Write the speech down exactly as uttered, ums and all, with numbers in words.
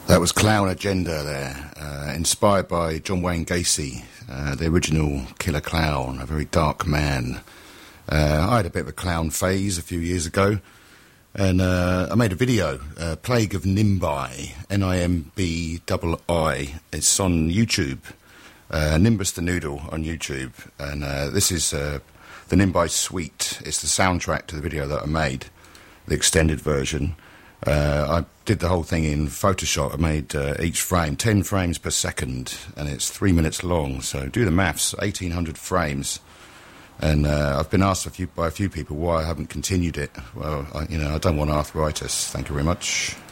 That was Clown Agenda there, uh, inspired by John Wayne Gacy, uh, the original Killer Clown, a very dark man. Uh, I had a bit of a clown phase a few years ago, and uh, I made a video, uh, Plague of Nimbi, N I M B I I. It's on YouTube, uh, Nimbus the Noodle on YouTube, and uh, this is uh, the Nimbi Suite. It's the soundtrack to the video that I made, the extended version. Uh, I did the whole thing in Photoshop. I made uh, each frame ten frames per second, and it's three minutes long. So do the maths, eighteen hundred frames. And uh, I've been asked a few, by a few people why I haven't continued it. Well, I, you know, I don't want arthritis. Thank you very much.